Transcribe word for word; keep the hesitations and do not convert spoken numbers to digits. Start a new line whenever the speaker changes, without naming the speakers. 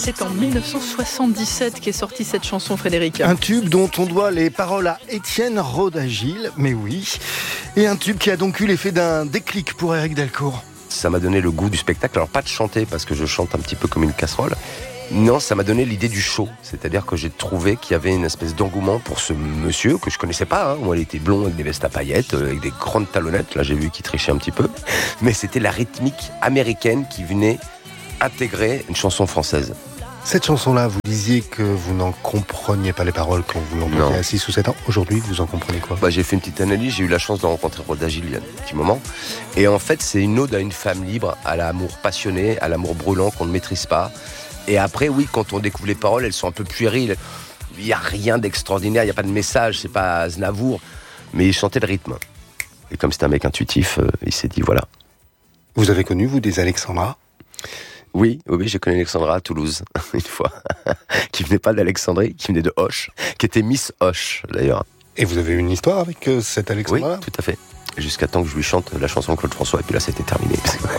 C'est en dix-neuf cent soixante-dix-sept qu'est sortie cette chanson, Frédéric.
Un tube dont on doit les paroles à Étienne Roda-Gil, mais oui. Et un tube qui a donc eu l'effet d'un déclic pour Éric Delcourt.
Ça m'a donné le goût du spectacle. Alors pas de chanter, parce que je chante un petit peu comme une casserole. Non, ça m'a donné l'idée du show. C'est-à-dire que j'ai trouvé qu'il y avait une espèce d'engouement pour ce monsieur que je connaissais pas. Hein. Moi, il était blond avec des vestes à paillettes, avec des grandes talonnettes. Là, j'ai vu qu'il trichait un petit peu. Mais c'était la rythmique américaine qui venait intégrer une chanson française.
Cette chanson-là, vous disiez que vous n'en compreniez pas les paroles quand vous l'entendiez à six ou sept ans. Aujourd'hui, vous en comprenez quoi ?
Bah, j'ai fait une petite analyse, j'ai eu la chance de rencontrer Roda-Gil il y a un petit moment. Et en fait, c'est une ode à une femme libre, à l'amour passionné, à l'amour brûlant qu'on ne maîtrise pas. Et après, oui, quand on découvre les paroles, elles sont un peu puériles. Il n'y a rien d'extraordinaire, il n'y a pas de message, c'est pas Aznavour. Mais il chantait le rythme. Et comme c'est un mec intuitif, euh, il s'est dit voilà.
Vous avez connu, vous, des Alexandra ?
Oui, oui, j'ai connu Alexandra à Toulouse, une fois, qui venait pas d'Alexandrie, qui venait de Hoche, qui était Miss Hoche, d'ailleurs.
Et vous avez eu une histoire avec euh, cette Alexandra ?
Oui, tout à fait. Jusqu'à temps que je lui chante la chanson Claude François, et puis là, c'était terminé.